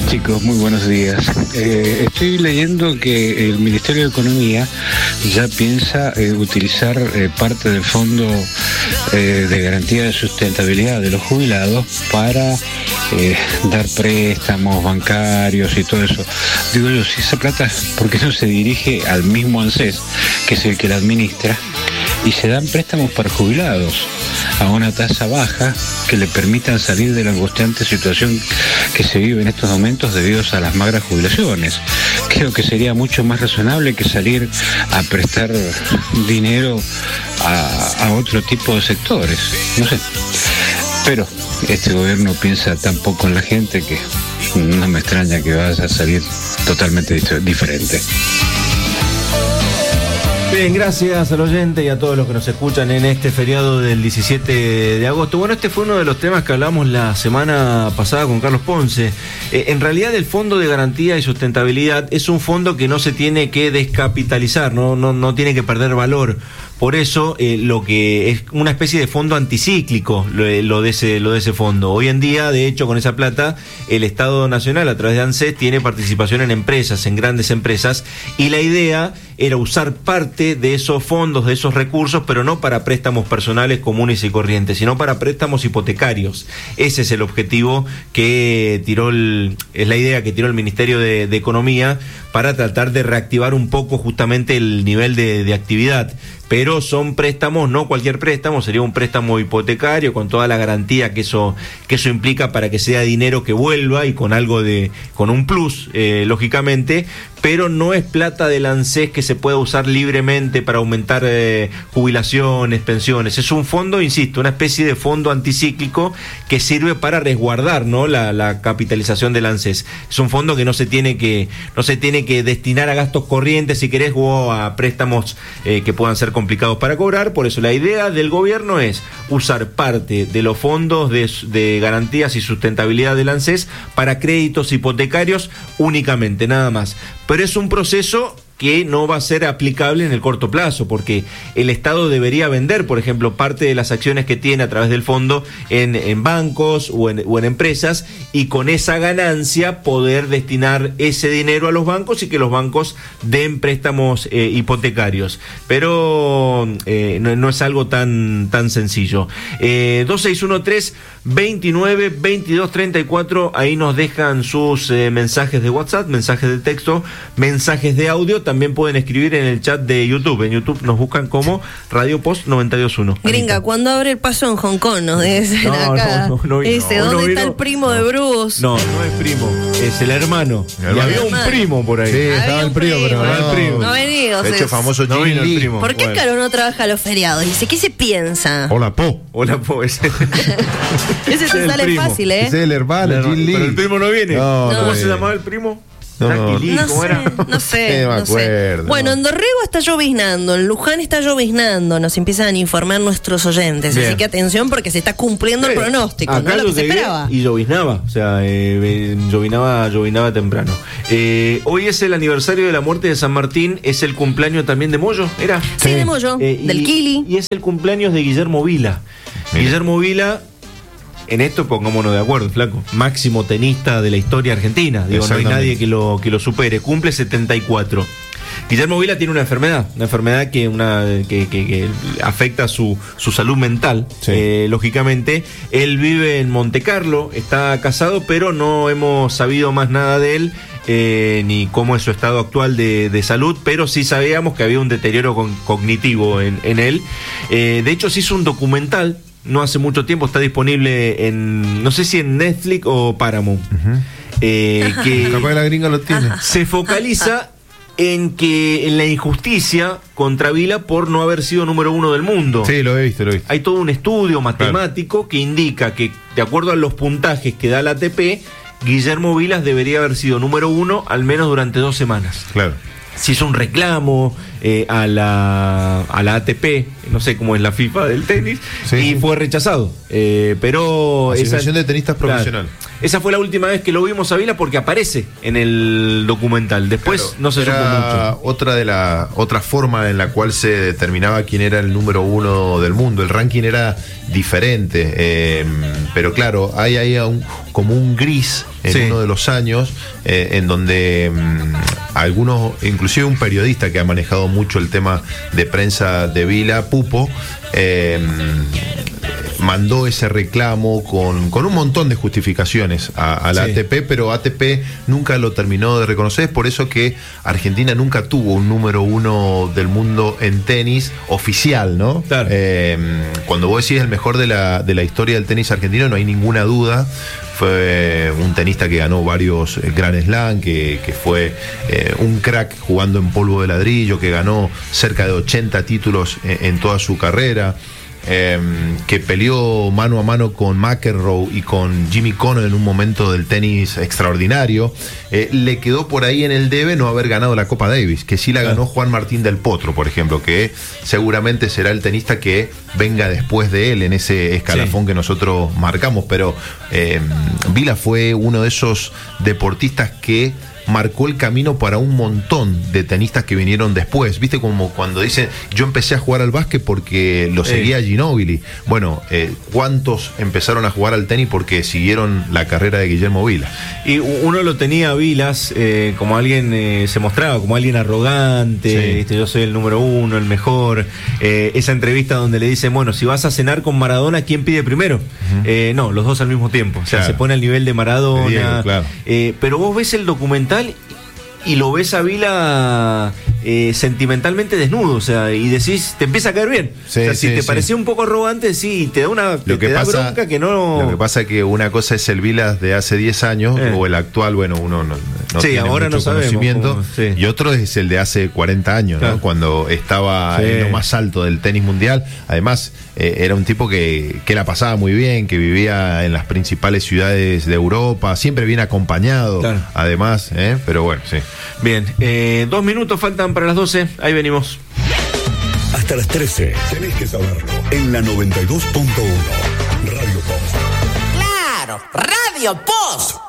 Chicos, muy buenos días. Estoy leyendo que el Ministerio de Economía ya piensa utilizar parte del Fondo de Garantía de Sustentabilidad de los Jubilados para dar préstamos bancarios y todo eso. Digo yo, si esa plata, ¿por qué no se dirige al mismo ANSES, que es el que la administra, y se dan préstamos para jubilados a una tasa baja que le permitan salir de la angustiante situación que se vive en estos momentos debido a las magras jubilaciones? Creo que sería mucho más razonable que salir a prestar dinero a otro tipo de sectores, no sé. Pero este gobierno piensa tan poco en la gente que no me extraña que vaya a salir totalmente diferente. Bien, gracias al oyente y a todos los que nos escuchan en este feriado del 17 de agosto. Bueno, este fue uno de los temas que hablamos la semana pasada con Carlos Ponce. En realidad el Fondo de Garantía y Sustentabilidad es un fondo que no se tiene que descapitalizar, no tiene que perder valor. Por eso lo que es una especie de fondo anticíclico lo de ese fondo. Hoy en día, de hecho, con esa plata, el Estado Nacional a través de ANSES tiene participación en empresas, en grandes empresas, y la idea era usar parte de esos fondos, de esos recursos, pero no para préstamos personales comunes y corrientes, sino para préstamos hipotecarios. Ese es el objetivo que es la idea que tiró el Ministerio de Economía para tratar de reactivar un poco justamente el nivel de actividad. Pero son préstamos, no cualquier préstamo, sería un préstamo hipotecario con toda la garantía que eso implica para que sea dinero que vuelva y con un plus, lógicamente, pero no es plata del ANSES que se pueda usar libremente para aumentar jubilaciones, pensiones. Es un fondo, insisto, una especie de fondo anticíclico que sirve para resguardar, ¿no?, la capitalización del ANSES. Es un fondo que no se tiene que destinar a gastos corrientes, si querés, o a préstamos que puedan ser complicados para cobrar. Por eso la idea del gobierno es usar parte de los fondos de garantías y sustentabilidad del ANSES para créditos hipotecarios únicamente, nada más. Pero es un proceso que no va a ser aplicable en el corto plazo, porque el Estado debería vender, por ejemplo, parte de las acciones que tiene a través del fondo en bancos o en empresas, y con esa ganancia poder destinar ese dinero a los bancos y que los bancos den préstamos hipotecarios. Pero no es algo tan sencillo. 2613-29-2234, ahí nos dejan sus mensajes de WhatsApp, mensajes de texto, mensajes de audio. También pueden escribir en el chat de YouTube. En YouTube nos buscan como Radio Post 92.1. Gringa, ¿cuándo abre el paso en Hong Kong? Nos dicen acá. No vino. ¿Dónde está el primo de Bruce? No es primo, es el hermano. Y había un primo por ahí. Sí, estaba el primo, pero no ha venido. De hecho, famoso no vino el Jin primo. ¿Por qué Caro no trabaja los feriados? Dice, ¿qué se piensa? Hola, Po. Ese te sale primo. fácil, ¿eh? Ese es el hermano, Jin Lee. Pero el primo no viene. ¿Cómo se llamaba el primo? No sé. Bueno, en Dorrego está lloviznando, en Luján está lloviznando, nos empiezan a informar nuestros oyentes. Bien. Así que atención, porque se está cumpliendo el pronóstico, acá ¿no? Lo que se esperaba. Y lloviznaba, o sea, llovinaba temprano. Hoy es el aniversario de la muerte de San Martín, es el cumpleaños también de Moyo, ¿era? Sí, de Moyo, del Kili. Y es el cumpleaños de Guillermo Vila. Mira. Guillermo Vila, en esto pongámonos de acuerdo, flaco, máximo tenista de la historia argentina. Digo, no hay nadie que lo supere. Cumple 74. Guillermo Vila tiene una enfermedad que afecta su salud mental, sí. Lógicamente. Él vive en Monte Carlo, está casado, pero no hemos sabido más nada de él, ni cómo es su estado actual de salud, pero sí sabíamos que había un deterioro cognitivo en él. De hecho, se hizo un documental no hace mucho tiempo, está disponible no sé si en Netflix o Paramount, que capaz que la gringa lo tiene. Se focaliza en la injusticia contra Vila por no haber sido número 1 del mundo. Sí, lo he visto. Hay todo un estudio matemático que indica que, de acuerdo a los puntajes que da la ATP, Guillermo Vilas debería haber sido número 1 al menos durante 2 semanas. Claro. Se hizo un reclamo a la ATP, no sé cómo es la FIFA del tenis, y fue rechazado. Pero Asociación de Tenistas Profesional. Claro, esa fue la última vez que lo vimos a Vila porque aparece en el documental. Después claro, no se supo mucho. Otra forma en la cual se determinaba quién era el número 1 del mundo. El ranking era diferente, pero claro, hay ahí como un gris en uno de los años en donde algunos, inclusive un periodista que ha manejado mucho el tema de prensa de Vila, Pupo, mandó ese reclamo con un montón de justificaciones a la ATP, pero ATP nunca lo terminó de reconocer. Es por eso que Argentina nunca tuvo un número 1 del mundo en tenis oficial, ¿no? Claro. Cuando vos decís el mejor de la historia del tenis argentino, no hay ninguna duda. Fue un tenista que ganó varios Grand Slam, que fue un crack jugando en polvo de ladrillo, que ganó cerca de 80 títulos en toda su carrera. Que peleó mano a mano con McEnroe y con Jimmy Connor en un momento del tenis extraordinario. Le quedó por ahí en el debe no haber ganado la Copa Davis, que sí la ganó Juan Martín del Potro, por ejemplo, que seguramente será el tenista que venga después de él en ese escalafón que nosotros marcamos. Pero Vila fue uno de esos deportistas que marcó el camino para un montón de tenistas que vinieron después. Viste como cuando dicen, yo empecé a jugar al básquet porque lo seguía Ginóbili. Bueno, ¿cuántos empezaron a jugar al tenis porque siguieron la carrera de Guillermo Vilas? Y uno lo tenía a Vilas como alguien, se mostraba como alguien arrogante, yo soy el número 1, el mejor. Esa entrevista donde le dicen, bueno, si vas a cenar con Maradona, ¿quién pide primero? No, los dos al mismo tiempo. O sea, se pone al nivel de Maradona. Diego, claro. Pero vos ves el documental y lo ves a Vila sentimentalmente desnudo, o sea, y decís, te empieza a caer bien. O sea, si te parecía un poco arrogante, te da una bronca que no. Lo que pasa es que una cosa es el Vilas de hace 10 años o el actual, bueno, uno no tiene ahora mucho conocimiento, y otro es el de hace 40 años, ¿no? Cuando estaba en lo más alto del tenis mundial. Además, era un tipo que la pasaba muy bien, que vivía en las principales ciudades de Europa, siempre bien acompañado, además, pero bueno, Bien, 2 minutos faltan para las 12, ahí venimos. Hasta las 13, tenés que saberlo, en la 92.1, Radio Post. ¡Claro! ¡Radio Post!